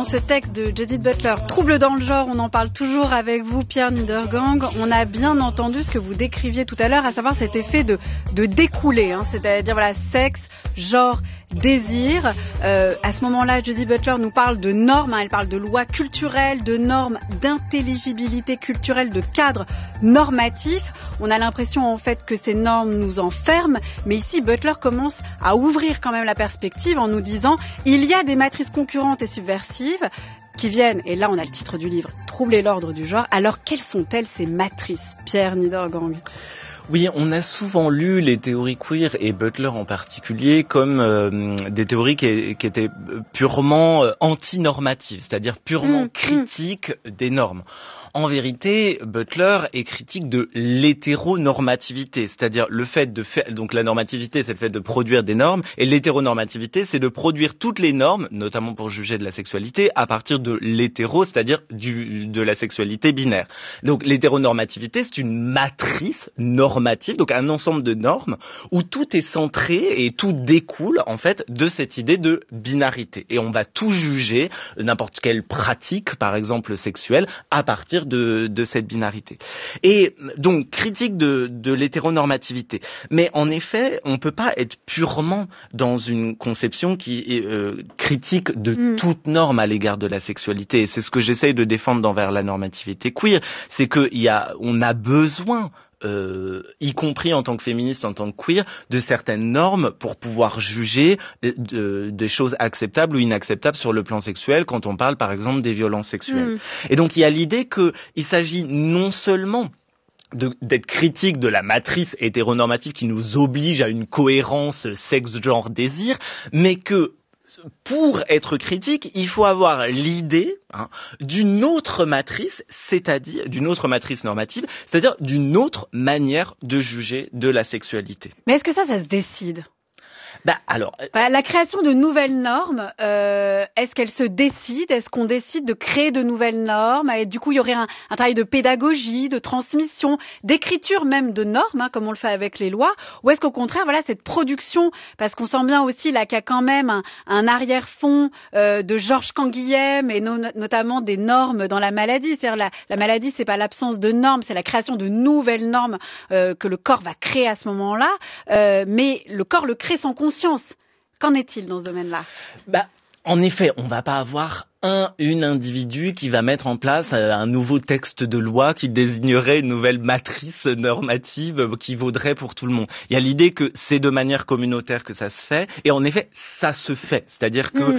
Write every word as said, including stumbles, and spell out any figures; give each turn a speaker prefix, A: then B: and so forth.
A: dans ce texte de Judith Butler, Trouble dans le genre, on en parle toujours avec vous, Pierre Niedergang. On a bien entendu ce que vous décriviez tout à l'heure, à savoir cet effet de, de découler, hein, c'est-à-dire voilà, sexe, genre, désir. Euh, à ce moment-là, Judith Butler nous parle de normes, hein, elle parle de lois culturelles, de normes, d'intelligibilité culturelle, de cadres normatifs. On a l'impression en fait que ces normes nous enferment, mais ici Butler commence à ouvrir quand même la perspective en nous disant il y a des matrices concurrentes et subversives qui viennent, et là on a le titre du livre, troubler l'ordre du genre. Alors quelles sont-elles ces matrices, Pierre Niedergang ?
B: Oui, on a souvent lu les théories queer, et Butler en particulier, comme euh, des théories qui, qui étaient purement euh, antinormatives, c'est-à-dire purement mmh, critiques mmh. des normes. En vérité, Butler est critique de l'hétéronormativité, c'est-à-dire le fait de faire, donc la normativité c'est le fait de produire des normes, et l'hétéronormativité c'est de produire toutes les normes, notamment pour juger de la sexualité, à partir de l'hétéro, c'est-à-dire du, de la sexualité binaire. Donc l'hétéronormativité c'est une matrice normative, donc un ensemble de normes où tout est centré et tout découle en fait de cette idée de binarité. Et on va tout juger, n'importe quelle pratique, par exemple sexuelle, à partir De, de cette binarité. Et donc, critique de, de l'hétéronormativité. Mais en effet, on ne peut pas être purement dans une conception qui est euh, critique de mmh. toute norme à l'égard de la sexualité. Et c'est ce que j'essaye de défendre envers la normativité queer. C'est qu'il y a, on a besoin Euh, y compris en tant que féministe, en tant que queer, de certaines normes pour pouvoir juger de, des choses acceptables ou inacceptables sur le plan sexuel quand on parle par exemple des violences sexuelles. Mmh. Et donc il y a l'idée qu'il s'agit non seulement De, d'être critique de la matrice hétéronormative qui nous oblige à une cohérence sexe, genre, désir, mais que pour être critique, il faut avoir l'idée hein, d'une autre matrice, c'est-à-dire d'une autre matrice normative, c'est-à-dire d'une autre manière de juger de la sexualité.
A: Mais est-ce que ça, ça se décide ?
B: Bah alors,
A: voilà, la création de nouvelles normes, euh, est-ce qu'elle se décide ? Est-ce qu'on décide de créer de nouvelles normes ? Et du coup, il y aurait un, un travail de pédagogie, de transmission, d'écriture même de normes, hein, comme on le fait avec les lois. Ou est-ce qu'au contraire, voilà, cette production, parce qu'on sent bien aussi là qu'il y a quand même un, un arrière-fond euh, de Georges Canguilhem et no, notamment des normes dans la maladie. C'est-à-dire la, la maladie, c'est pas l'absence de normes, c'est la création de nouvelles normes euh, que le corps va créer à ce moment-là. Euh, mais le corps le crée sans conscience. Qu'en est-il dans ce domaine-là ?
B: Bah, en effet, on ne va pas avoir un, une individu qui va mettre en place un nouveau texte de loi qui désignerait une nouvelle matrice normative qui vaudrait pour tout le monde. Il y a l'idée que c'est de manière communautaire que ça se fait, et en effet, ça se fait. C'est-à-dire que mmh.